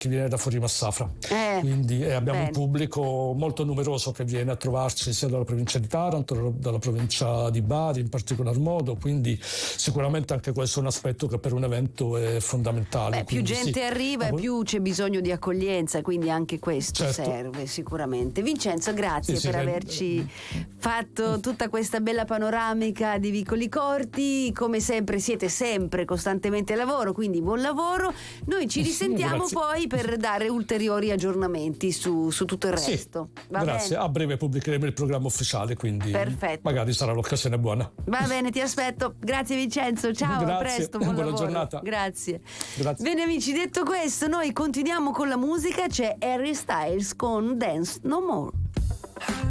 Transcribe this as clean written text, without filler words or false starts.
che viene da fuori Massafra, quindi abbiamo un pubblico molto numeroso che viene a trovarci sia dalla provincia di Taranto, dalla provincia di Bari in particolar modo, quindi sicuramente anche questo è un aspetto che per un evento è fondamentale. Più gente arriva e più c'è bisogno di accoglienza, quindi anche questo serve sicuramente. Vincenzo, grazie per averci fatto tutta questa bella panoramica di Vicoli Corti. Come sempre siete sempre costantemente al lavoro, quindi buon lavoro. Noi ci risentiamo poi per dare ulteriori aggiornamenti su tutto il resto. Grazie, a breve pubblicheremo il programma ufficiale, quindi magari sarà l'occasione buona. Va bene, ti aspetto. Grazie Vincenzo, ciao, a presto, buona giornata. Grazie. Bene amici, detto questo, noi continuiamo con la musica. C'è Harry Styles con Dance No More.